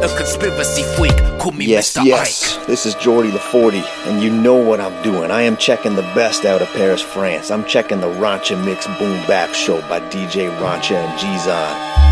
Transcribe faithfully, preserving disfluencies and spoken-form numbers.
a conspiracy freak. Call me Yes, Mister yes, Ike. this is Jordy the forty, and you know what I'm doing. I am checking the best out of Paris, France. I'm checking the Rancha Mix Boom Bap Show by D J Rancha and G-Zon.